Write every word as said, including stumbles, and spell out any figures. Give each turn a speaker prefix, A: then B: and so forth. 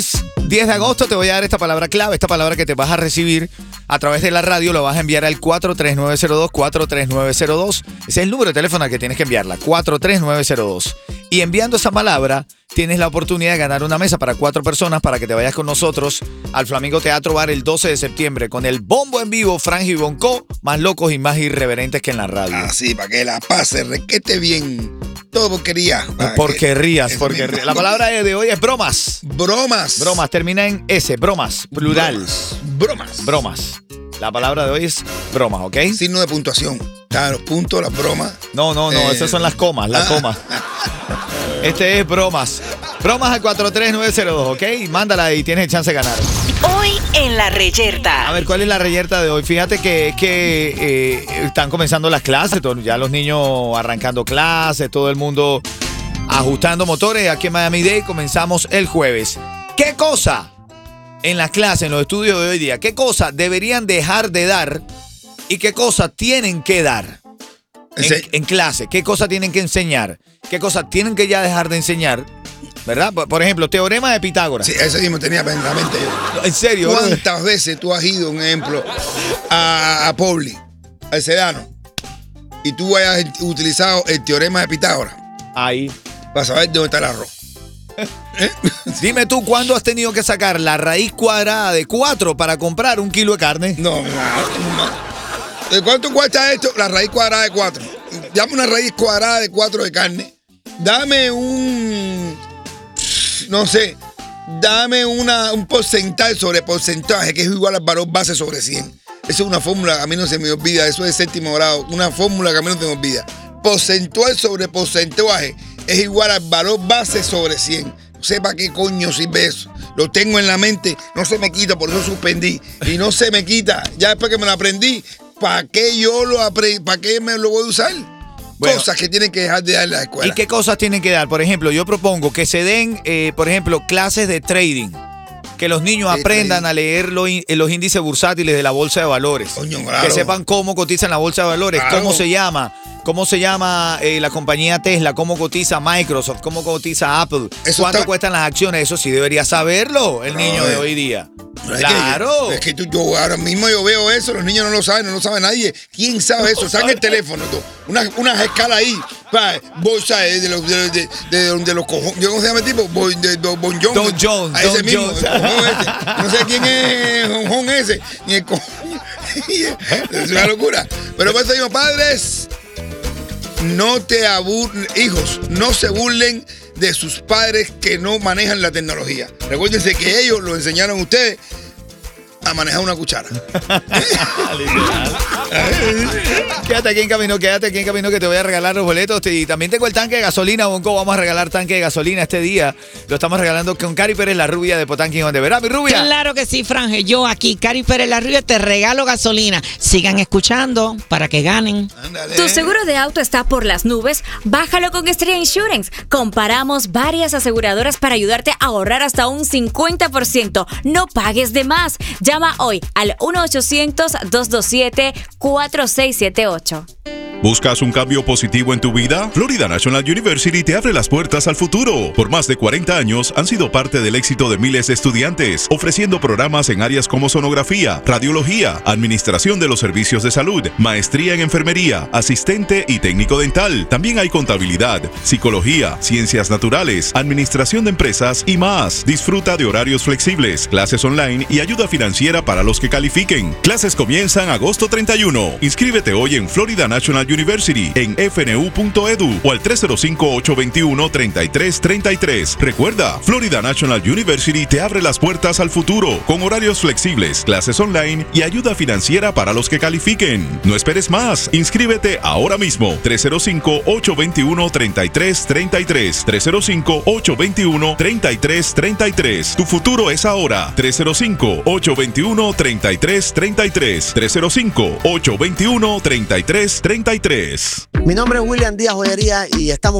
A: diez de agosto te voy a dar esta palabra clave, esta palabra que te vas a recibir a través de la radio, lo vas a enviar al cuatro tres nueve cero dos, cuatro tres nueve cero dos. Ese es el número de teléfono al que tienes que enviarla, cuatro tres nueve cero dos. Y enviando esa palabra, tienes la oportunidad de ganar una mesa para cuatro personas para que te vayas con nosotros al Flamingo Teatro Bar el doce de septiembre con el bombo en vivo, Frangio y Bonco, más locos y más irreverentes que en la radio.
B: Así, para que la pase, requete bien. Todo porquería.
A: Porquerías, porquerías. La palabra de hoy es bromas.
B: Bromas.
A: Bromas, termina en S, bromas, plural.
B: Bromas. Bromas.
A: Bromas. La palabra de hoy es bromas, ¿ok?
B: Signo de puntuación. Claro, los puntos, las bromas.
A: No, no, no, eh, esas son las comas, las ah. comas. Este es bromas. Bromas al cuatro tres nueve cero dos, ¿ok? Mándala y tienes chance de ganar.
C: Hoy en La Reyerta.
A: A ver, ¿cuál es la reyerta de hoy? Fíjate que, que eh, están comenzando las clases, ya los niños arrancando clases, todo el mundo ajustando motores. Aquí en Miami-Dade comenzamos el jueves. ¿Qué cosa en las clases, en los estudios de hoy día, qué cosa deberían dejar de dar y qué cosa tienen que dar en, en clase? ¿Qué cosa tienen que enseñar? ¿Qué cosa tienen que ya dejar de enseñar? ¿Verdad? Por ejemplo, teorema de Pitágoras.
B: Sí, eso mismo tenía en la mente yo.
A: ¿En serio?
B: ¿Cuántas veces tú has ido, un ejemplo, a, a Publi, al Sedano, y tú hayas utilizado el teorema de Pitágoras?
A: Ahí.
B: Para saber dónde está el arroz.
A: ¿Eh? Dime tú, ¿cuándo has tenido que sacar la raíz cuadrada de cuatro para comprar un kilo de carne?
B: No, no, no. ¿De cuánto cuesta esto? La raíz cuadrada de cuatro. Dame una raíz cuadrada de cuatro de carne. Dame un... No sé. Dame una, un porcentaje sobre porcentaje que es igual al valor base sobre cien. Esa es una fórmula, a mí no se me olvida. Eso es séptimo grado. Una fórmula que a mí no se me olvida. Porcentual sobre porcentaje es igual al valor base sobre cien. No sé para qué coño sirve eso. Lo tengo en la mente, no se me quita, por eso suspendí. Y no se me quita. Ya después que me lo aprendí, ¿para qué yo lo aprendí? ¿Para qué me lo voy a usar? Bueno, cosas que tienen que dejar de dar en la escuela.
A: ¿Y qué cosas tienen que dar? Por ejemplo, yo propongo que se den, eh, por ejemplo, clases de trading. Que los niños aprendan a leer los, los índices bursátiles de la bolsa de valores.
B: Coño, claro.
A: Que sepan cómo cotizan la bolsa de valores,
B: claro.
A: cómo se llama, cómo se llama eh, la compañía Tesla, cómo cotiza Microsoft, cómo cotiza Apple,
B: eso
A: cuánto
B: está...
A: cuestan las acciones. Eso sí debería saberlo el no, niño de hoy día.
B: Es
A: claro.
B: Que, es que tú, yo ahora mismo yo veo eso, los niños no lo saben, no lo sabe nadie. ¿Quién sabe eso? Saca el teléfono, tú. Unas una escalas ahí, pa, bolsa de, de los de, de, de, de los cojones. ¿Cómo se llama el tipo? Bon, de, de, bon Jones.
A: Don Jones.
B: A ese
A: Don
B: mismo,
A: Jones.
B: el cojón ese. No sé quién es el cojón ese, ni el cojón. Es una locura. Pero por eso digo, padres, no te aburren, hijos, no se burlen de sus padres que no manejan la tecnología. Recuérdense que ellos lo enseñaron a ustedes a manejar una cuchara.
A: Quédate aquí en camino, quédate aquí en camino que te voy a regalar los boletos. Y también tengo el tanque de gasolina, Bonco. Vamos a regalar tanque de gasolina este día. Lo estamos regalando con Cari Pérez, la rubia de Potanqui, donde verá mi rubia.
D: Claro que sí, Franje. Yo aquí, Cari Pérez, la rubia, te regalo gasolina. Sigan escuchando para que ganen.
B: Ándale.
C: ¿Tu seguro de auto está por las nubes? Bájalo con Estrella Insurance. Comparamos varias aseguradoras para ayudarte a ahorrar hasta un cincuenta por ciento. No pagues de más. Llama hoy al uno ochocientos, dos dos siete, cuatro seis siete ocho.
E: ¿Buscas un cambio positivo en tu vida? Florida National University te abre las puertas al futuro. Por más de cuarenta años han sido parte del éxito de miles de estudiantes, ofreciendo programas en áreas como sonografía, radiología, administración de los servicios de salud, maestría en enfermería, asistente y técnico dental. También hay contabilidad, psicología, ciencias naturales, administración de empresas y más. Disfruta de horarios flexibles, clases online y ayuda financiera para los que califiquen. Clases comienzan agosto treinta y uno. Inscríbete hoy en Florida National University en f n u punto e d u o al tres cero cinco, ocho dos uno, tres tres tres tres. Recuerda, Florida National University te abre las puertas al futuro con horarios flexibles, clases online y ayuda financiera para los que califiquen. No esperes más. Inscríbete ahora mismo. tres cero cinco, ocho dos uno, tres tres tres tres. tres cero cinco, ocho dos uno, tres tres tres tres. Tu futuro es ahora. tres cero cinco, ocho dos uno, tres tres tres tres. tres cero cinco, ocho dos uno, tres tres tres tres.
F: Mi nombre es William Díaz Joyería y estamos